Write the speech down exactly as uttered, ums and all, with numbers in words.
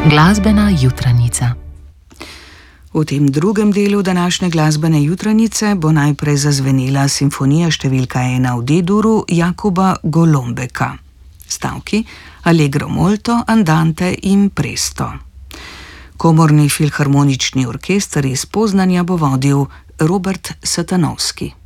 Glasbena jutranjica. V tem drugem delu današnje glasbene jutranjice bo najprej zazvenela simfonija številka ena v D-duru Jakuba Golombeka. Stavki Allegro molto, andante in presto. Komorni filharmonični orkester iz Poznanja bo vodil Robert Satanovski.